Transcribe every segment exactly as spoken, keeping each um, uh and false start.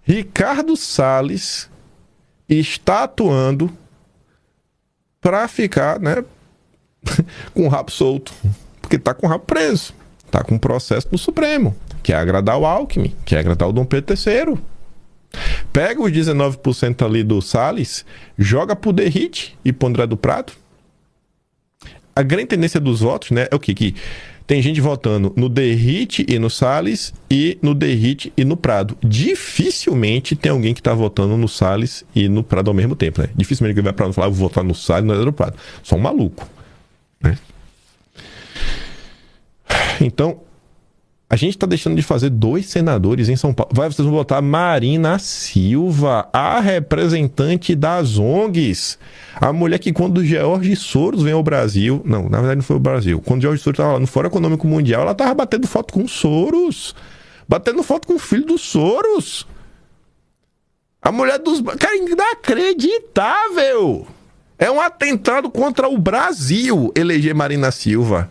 Ricardo Salles está atuando para ficar, né, com o rabo solto, porque tá com o rabo preso, tá com um processo no Supremo, quer agradar o Alckmin, quer agradar o Dom Pedro terceiro. Pega os dezenove por cento ali do Salles, joga pro Derrite e pro André do Prado. A grande tendência dos votos, né, é o quê? Que tem gente votando no Derrite e no Salles e no Derrite e no Prado. Dificilmente tem alguém que tá votando no Salles e no Prado ao mesmo tempo, né? Dificilmente alguém vai pra falar, vou votar no Salles e no Prado. Só um maluco, né? Então, a gente tá deixando de fazer dois senadores em São Paulo. Vai, vocês vão votar Marina Silva, a representante das O N Gs. A mulher que, quando o George Soros veio ao Brasil... Não, na verdade não foi o Brasil. Quando o George Soros estava lá no Fórum Econômico Mundial, ela estava batendo foto com o Soros. Batendo foto com o filho do Soros. A mulher dos... Cara, inacreditável! É um atentado contra o Brasil eleger Marina Silva.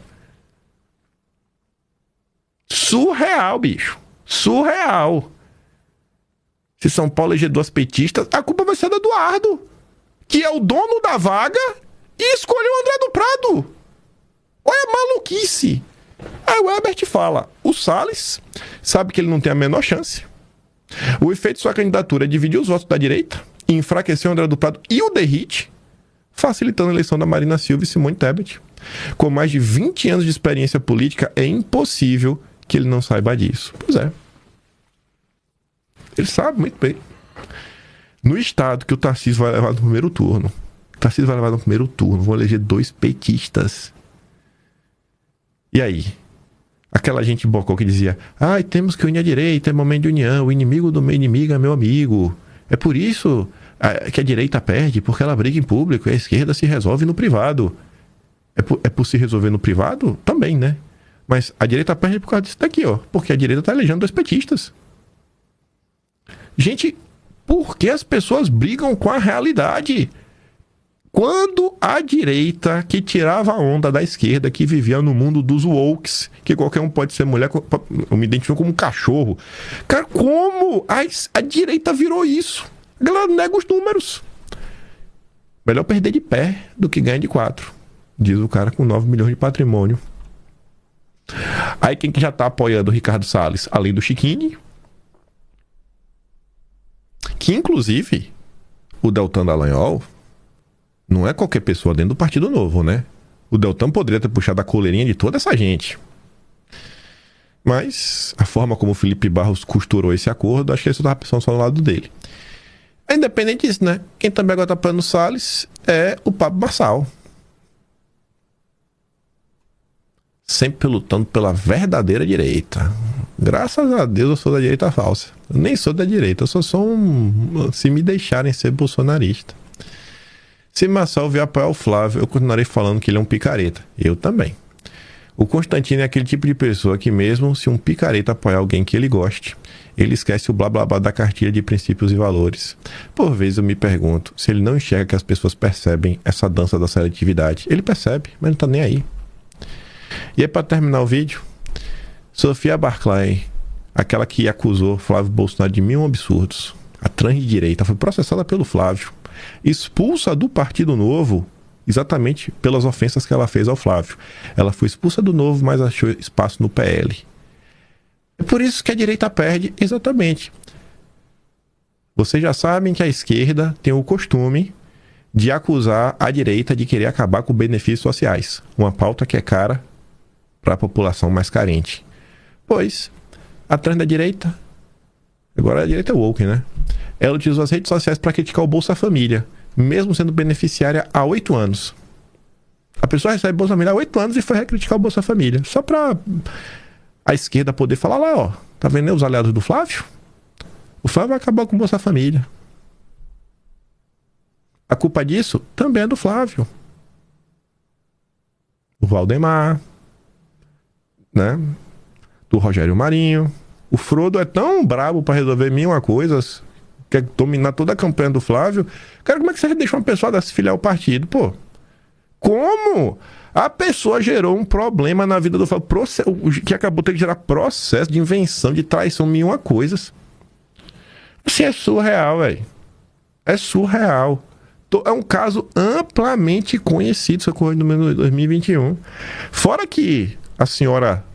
Surreal, bicho. Surreal. Se São Paulo eleger duas petistas, a culpa vai ser do Eduardo, que é o dono da vaga e escolheu o André do Prado. Olha a maluquice. Aí o Herbert fala, o Salles sabe que ele não tem a menor chance. O efeito de sua candidatura é dividir os votos da direita, enfraquecer o André do Prado e o Derrite, facilitando a eleição da Marina Silva e Simone Tebet. Com mais de vinte anos de experiência política, é impossível que ele não saiba disso. Pois é. Ele sabe muito bem. No estado que o Tarcísio vai levar no primeiro turno, o Tarcísio vai levar no primeiro turno, vão eleger dois petistas. E aí? Aquela gente bocó que dizia, ai, ah, temos que unir a direita, é momento de união, o inimigo do meu inimigo é meu amigo. É por isso que a direita perde, porque ela briga em público, e a esquerda se resolve no privado. É por, é por se resolver no privado? Também, né? Mas a direita perde por causa disso daqui, ó. Porque a direita tá elegendo dois petistas. Gente, por que as pessoas brigam com a realidade? Quando a direita, que tirava a onda da esquerda, que vivia no mundo dos wokes, que qualquer um pode ser mulher, eu me identifico como um cachorro. Cara, como a, a direita virou isso? A galera nega os números. Melhor perder de pé do que ganhar de quatro, diz o cara com nove milhões de patrimônio. Aí quem que já tá apoiando o Ricardo Salles? Além do Chiquini, que inclusive o Deltan Dallagnol não é qualquer pessoa dentro do Partido Novo, né? O Deltan poderia ter puxado a coleirinha de toda essa gente. Mas a forma como o Felipe Barros costurou esse acordo, acho que ele só tava pensando só no lado dele. Independente disso, né? Quem também agora tá apoiando o Salles é o Pablo Marçal. Sempre lutando pela verdadeira direita. Graças a Deus eu sou da direita falsa. Eu nem sou da direita, eu só sou um... Se me deixarem ser bolsonarista. Se Marçal vier apoiar o Flávio, eu continuarei falando que ele é um picareta. Eu também. O Constantino é aquele tipo de pessoa que mesmo se um picareta apoiar alguém que ele goste, ele esquece o blá blá blá da cartilha de princípios e valores. Por vezes eu me pergunto se ele não enxerga que as pessoas percebem essa dança da seletividade. Ele percebe, mas não tá nem aí. E aí, para terminar o vídeo, Sofia Barclay, aquela que acusou Flávio Bolsonaro de mil absurdos, a transdireita, foi processada pelo Flávio, expulsa do Partido Novo exatamente pelas ofensas que ela fez ao Flávio. Ela foi expulsa do Novo, mas achou espaço no P L. É por isso que a direita perde, exatamente. Vocês já sabem que a esquerda tem o costume de acusar a direita de querer acabar com benefícios sociais, uma pauta que é cara para a população mais carente. Pois, atrás da direita, agora a direita é woke, né? Ela utilizou as redes sociais para criticar o Bolsa Família, mesmo sendo beneficiária há oito anos. A pessoa recebe Bolsa Família há oito anos e foi criticar o Bolsa Família, só para a esquerda poder falar lá, ó, tá vendo os aliados do Flávio? O Flávio acabou com o Bolsa Família. A culpa disso também é do Flávio. O Valdemar, né? Do Rogério Marinho. O Frodo é tão brabo para resolver mil uma coisas, quer dominar toda a campanha do Flávio. Cara, como é que você deixa uma pessoa dessa filiar ao partido, pô? Como? A pessoa gerou um problema na vida do Flávio, que acabou tendo que gerar processo de invenção, de traição, mil uma coisas. Assim, Bichinho, é surreal, velho. É surreal. É um caso amplamente conhecido, isso ocorreu no dois mil e vinte e um. Fora que a senhora